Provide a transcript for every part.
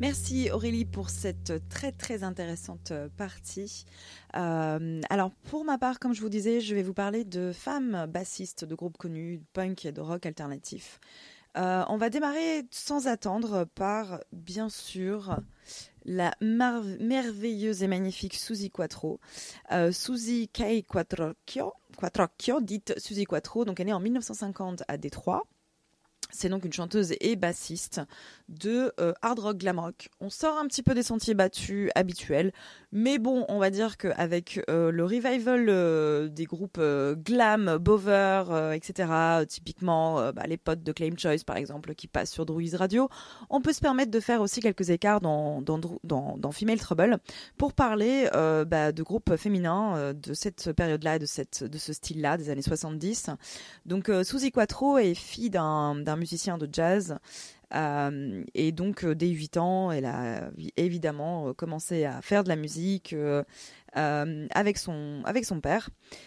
Merci Aurélie pour cette très très intéressante partie. Alors pour ma part, comme je vous disais, je vais vous parler de femmes bassistes de groupes connus, de punk et de rock alternatif. On va démarrer sans attendre par, bien sûr, la merveilleuse et magnifique Suzi Quatro. Suzi Kay Quattrocchio, dite Suzi Quatro, donc elle est née en 1950 à Détroit. C'est donc une chanteuse et bassiste de hard rock, glam rock. On sort un petit peu des sentiers battus habituels, mais bon, on va dire qu'avec le revival des groupes glam, bover, etc., typiquement les potes de Claim Choice par exemple, qui passent sur Druise Radio, on peut se permettre de faire aussi quelques écarts dans Female Trouble pour parler de groupes féminins de cette période-là, de ce style-là, des années 70. Donc Suzi Quatro est fille d'un musicien de jazz et donc dès 8 ans elle a évidemment commencé à faire de la musique avec son père.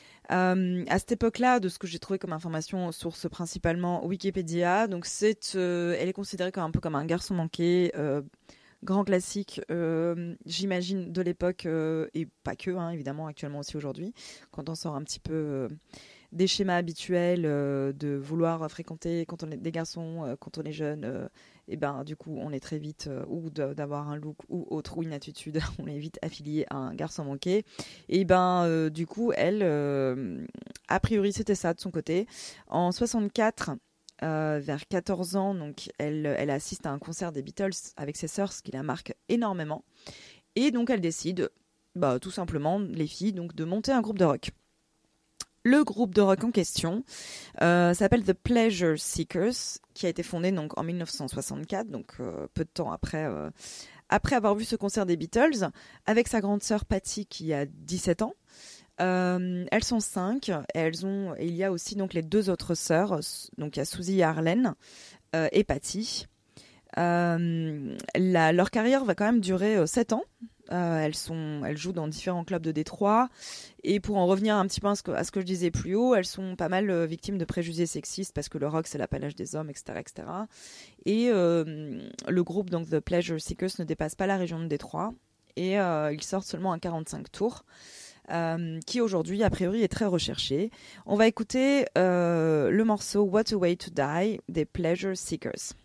À cette époque-là, de ce que j'ai trouvé comme information, source principalement Wikipédia, donc elle est considérée un peu comme un garçon manqué, grand classique, j'imagine, de l'époque, et pas que, évidemment, actuellement aussi aujourd'hui, quand on sort un petit peu des schémas habituels de vouloir fréquenter quand on est des garçons, quand on est jeune, et ben du coup on est très vite ou d'avoir un look ou autre ou une attitude, on est vite affilié à un garçon manqué. Et ben du coup elle, a priori c'était ça de son côté. En 64, vers 14 ans, donc elle assiste à un concert des Beatles avec ses sœurs, ce qui la marque énormément. Et donc elle décide, tout simplement les filles, donc de monter un groupe de rock. Le groupe de rock en question s'appelle The Pleasure Seekers, qui a été fondé donc en 1964, donc peu de temps après avoir vu ce concert des Beatles, avec sa grande sœur Patty qui a 17 ans. Elles sont 5, et il y a aussi donc les 2 autres sœurs, donc il y a Suzy et Arlene et Patty. Leur carrière va quand même durer 7 ans. Elles jouent dans différents clubs de Détroit, et pour en revenir un petit peu à ce que je disais plus haut, elles sont pas mal victimes de préjugés sexistes parce que le rock c'est l'apanage des hommes, etc., etc. Et le groupe donc The Pleasure Seekers ne dépasse pas la région de Détroit, et ils sortent seulement un 45 tours. Qui aujourd'hui a priori est très recherché. On va écouter le morceau What a Way to Die des Pleasure Seekers.